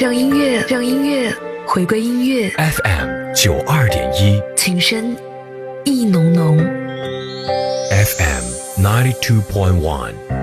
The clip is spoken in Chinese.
让音乐回归音乐。 FM 92.1， 琴声意浓浓。 FM 92.1